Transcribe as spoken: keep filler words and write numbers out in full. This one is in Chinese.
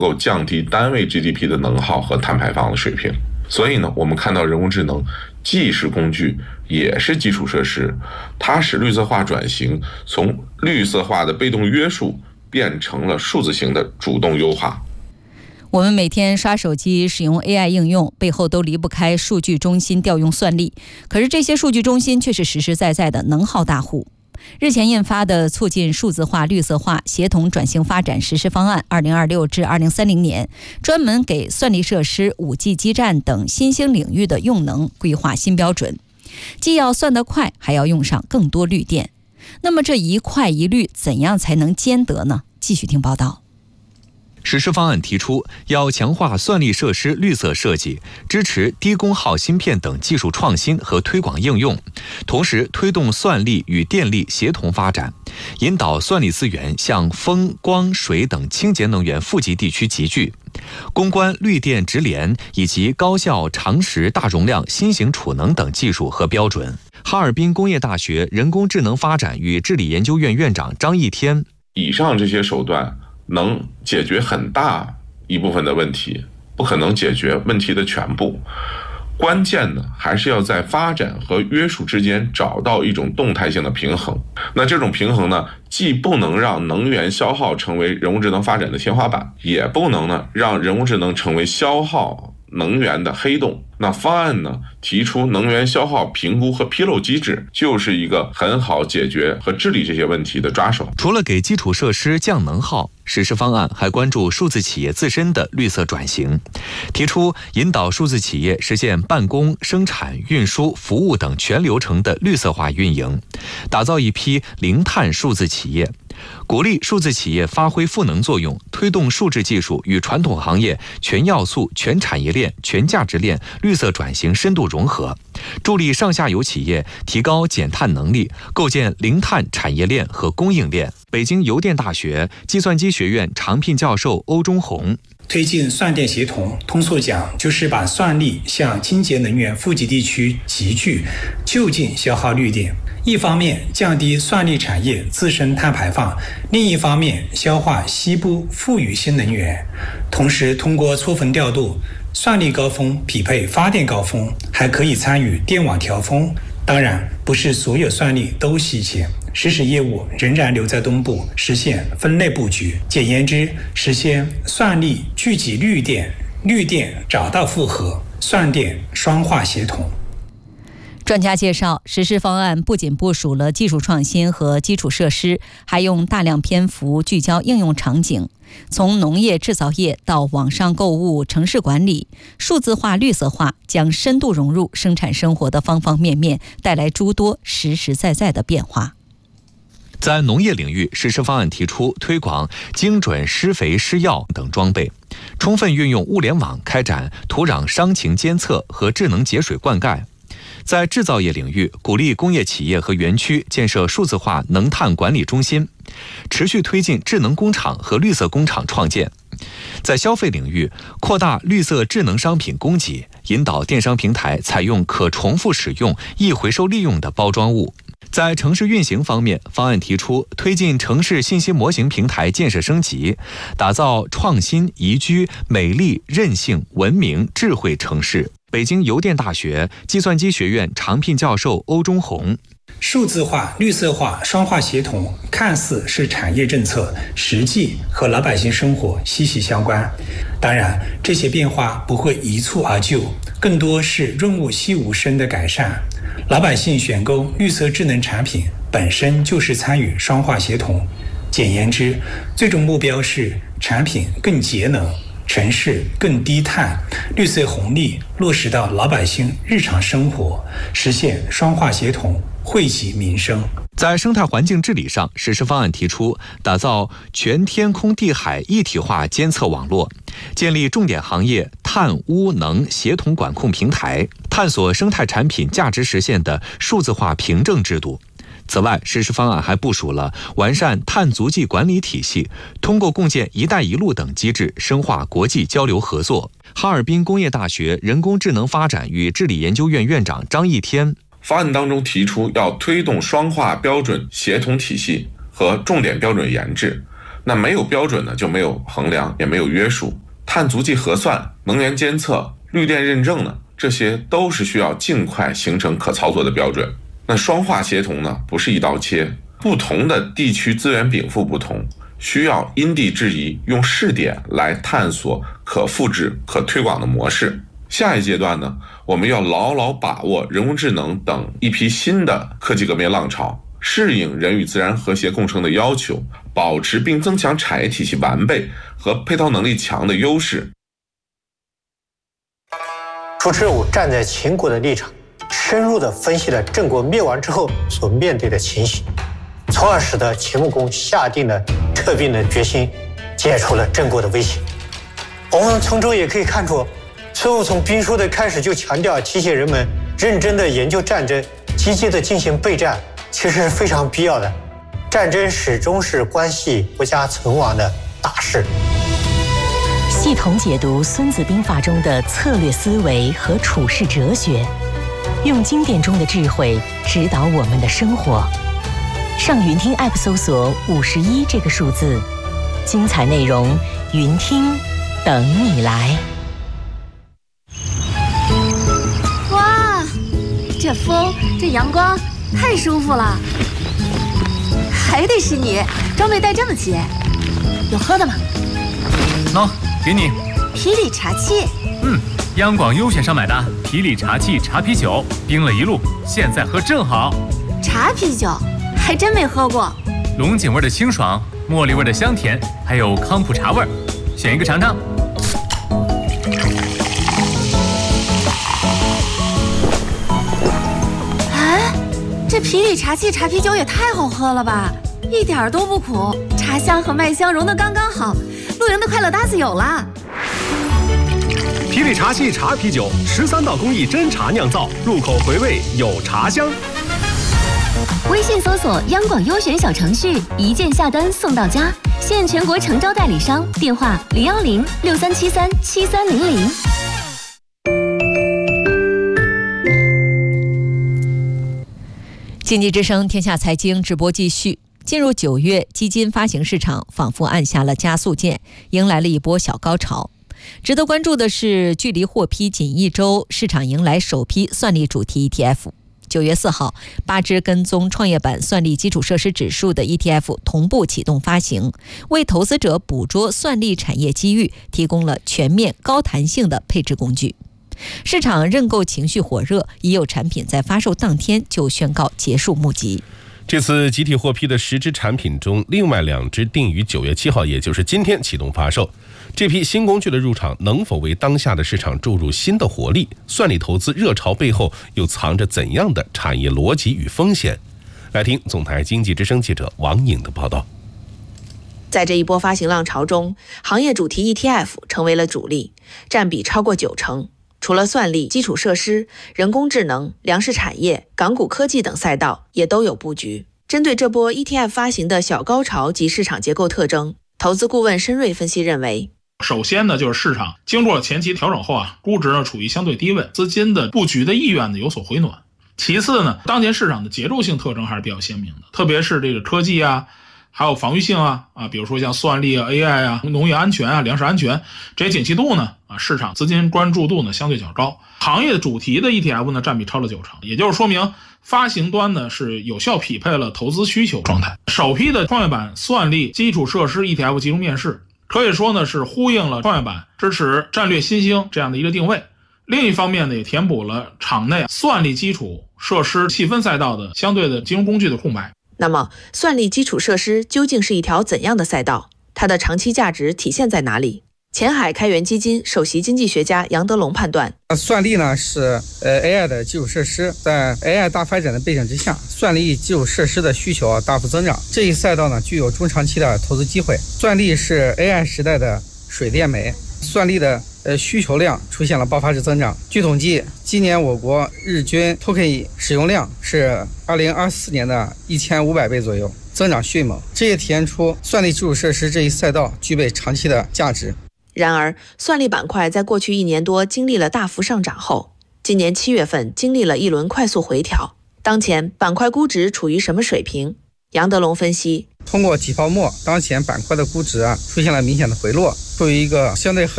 够降低单位 G D P 的能耗和碳排放的水平。所以呢，我们看到人工智能既是工具，也是基础设施，它使绿色化转型从绿色化的被动约束变成了数字型的主动优化。 我们每天刷手机使用 A I 应用，背后都离不开数据中心调用算力，可是这些数据中心却是实实在在的能耗大户。日前印发的促进数字化、绿色化、协同转型发展实施方案 二零二六至二零三零年，专门给算力设施、五 G 基站等新兴领域的用能规划新标准，既要算得快，还要用上更多绿电。那么这一快一绿怎样才能兼得呢？继续听报道。 实施方案提出，要强化算力设施绿色设计，支持低功耗芯片等技术创新和推广应用，同时推动算力与电力协同发展，引导算力资源向风、光、水等清洁能源富集地区集聚，攻关绿电直联以及高效长时大容量新型储能等技术和标准。哈尔滨工业大学人工智能发展与治理研究院院长张一天： 以上这些手段能解决很大一部分的问题，不可能解决问题的全部。关键呢，还是要在发展和约束之间找到一种动态性的平衡。那这种平衡呢，既不能让能源消耗成为人工智能发展的天花板，也不能呢让人工智能成为消耗能源的黑洞。那方案呢提出能源消耗评估和披露机制，就是一个很好解决和治理这些问题的抓手。 除了给基础设施降能耗，实施方案还关注数字企业自身的绿色转型，提出引导数字企业实现办公、生产、运输、服务等全流程的绿色化运营，打造一批零碳数字企业，鼓励数字企业发挥赋能作用，推动数字技术与传统行业全要素、全产业链、全价值链绿色转型深度融合，助力上下游企业提高减碳能力，构建零碳产业链和供应链。北京邮电大学计算机学院常聘教授欧忠红： 推进算电协同，通俗讲就是把算力向清洁能源富集地区集聚，就近消耗绿电。一方面降低算力产业自身碳排放，另一方面消化西部富裕新能源。同时通过错峰调度，算力高峰匹配发电高峰，还可以参与电网调峰。当然，不是所有算力都吸钱，实时业务仍然留在东部，实现分类布局。简言之，实现算力聚集绿电，绿电找到负荷，算电双化协同。 专家介绍，实施方案不仅部署了技术创新和基础设施，还用大量篇幅聚焦应用场景，从农业制造业到网上购物、城市管理，数字化、绿色化将深度融入生产生活的方方面面，带来诸多实实在在的变化。 在农业领域，实施方案提出推广精准施肥施药等装备，充分运用物联网开展土壤伤情监测和智能节水灌溉。在制造业领域，鼓励工业企业和园区建设数字化能碳管理中心，持续推进智能工厂和绿色工厂创建。在消费领域，扩大绿色智能商品供给，引导电商平台采用可重复使用、易回收利用的包装物。在城市运行方面，方案提出推进城市信息模型平台建设升级，打造创新、宜居、美丽、韧性、文明、智慧城市。北京邮电大学计算机学院常聘教授欧忠红： 数字化、绿色化双化协同看似是产业政策，实际和老百姓生活息息相关。当然，这些变化不会一蹴而就，更多是润物细无声的改善。老百姓选购绿色智能产品本身就是参与双化协同。简言之，最终目标是产品更节能，城市更低碳，绿色红利落实到老百姓日常生活，实现双化协同，惠及民生。 在生态环境治理上，实施方案提出打造全天空地海一体化监测网络，建立重点行业碳污能协同管控平台，探索生态产品价值实现的数字化凭证制度。此外，实施方案还部署了完善碳足迹管理体系，通过共建“一带一路”等机制，深化国际交流合作。哈尔滨工业大学人工智能发展与治理研究院院长张一天： 方案当中提出要推动双化标准协同体系和重点标准研制， 那没有标准呢，就没有衡量，也没有约束。碳足迹核算、能源监测、绿电认证呢，这些都是需要尽快形成可操作的标准。那双化协同呢，不是一刀切，不同的地区资源禀赋不同，需要因地制宜，用试点来探索可复制、可推广的模式。下一阶段呢，我们要牢牢把握人工智能等一批新的科技革命浪潮，适应人与自然和谐共生的要求，保持并增强产业体系完备和配套能力强的优势。 主持人我站在秦国的立场，深入地分析了郑国灭亡之后所面对的情形，从而使得秦穆公下定了撤兵的决心，解除了郑国的威胁。我们从中也可以看出，孙武从兵书的开始就强调提醒人们认真地研究战争，积极地进行备战，其实是非常必要的。战争始终是关系国家存亡的大事。 系统解读《孙子兵法》中的策略思维和处世哲学，用经典中的智慧指导我们的生活。上云听 App 搜索五十一这个数字，精彩内容云听等你来。 哇，这风，这阳光，太舒服了。还得是你，装备带这么齐。有喝的吗？ 喏，给你。 啤礼茶器。 嗯，央广优选上买的啤礼茶器茶啤酒，冰了一路，现在喝正好。 茶啤酒，还真没喝过。 龙井味的清爽，茉莉味的香甜，还有康普茶味，选一个尝尝。 哎，这啤礼茶器茶啤酒也太好喝了吧！一点都不苦，茶香和麦香融得刚刚好，露营的快乐搭子有了。 啤礼茶器茶啤酒，十三道工艺真茶酿造，入口回味有茶香。 微信搜索央广优选小程序，一键下单送到家，现全国诚招代理商，电话零幺零六三七三七三零零。 经济之声天下财经直播继续。进入九月，基金发行市场仿佛按下了加速键，迎来了一波小高潮。值得关注的是，距离获批仅一周，市场迎来首批算力主题 E T F。九月四号，八只跟踪创业板算力基础设施指数的 E T F 同步启动发行，为投资者捕捉算力产业机遇提供了全面高弹性的配置工具。市场认购情绪火热，已有产品在发售当天就宣告结束募集。 这次集体获批的十只产品中，另外两只定于九月七号，也就是今天启动发售。这批新工具的入场能否为当下的市场注入新的活力？算力投资热潮背后又藏着怎样的产业逻辑与风险？来听总台经济之声记者王颖的报道。 在这一波发行浪潮中，行业主题 E T F 成为了主力，占比超过九成。除了算力、基础设施、人工智能、粮食产业、港股科技等赛道也都有布局。针对这波 E T F 发行的小高潮及市场结构特征，投资顾问申瑞分析认为， 首先呢，就是市场经过前期调整后啊，估值呢处于相对低位，资金的布局的意愿呢有所回暖。其次呢，当前市场的结构性特征还是比较鲜明的，特别是这个科技啊，还有防御性啊啊，比如说像算力啊、A I 啊、农业安全啊、粮食安全这些景气度呢啊，市场资金关注度呢相对较高。行业主题的 E T F 呢占比超了九成，也就是说明发行端呢是有效匹配了投资需求状态。首批的创业板算力基础设施 E T F 集中面世，可以说呢是呼应了创业板支持战略新兴这样的一个定位。另一方面呢，也填补了场内算力基础设施细分赛道的相对的金融工具的空白。 那么，算力基础设施究竟是一条怎样的赛道？它的长期价值体现在哪里？前海开源基金首席经济学家杨德龙判断， 算力呢是呃 A I 的基础设施，在 A I 大发展的背景之下，算力基础设施的需求啊大幅增长，这一赛道呢具有中长期的投资机会。算力是 A I 时代的水电煤，算力的呃需求量出现了爆发式增长。据统计，今年我国日均 token 使用量是二零二四年的一千五百倍左右，增长迅猛。这也体现出算力基础设施这一赛道具备长期的价值。 然而，算力板块在过去一年多经历了大幅上涨后，今年七月份经历了一轮快速回调。当前板块估值处于什么水平？杨德龙分析， 通过挤泡沫，当前板块的估值啊出现了明显的回落，处于一个相对合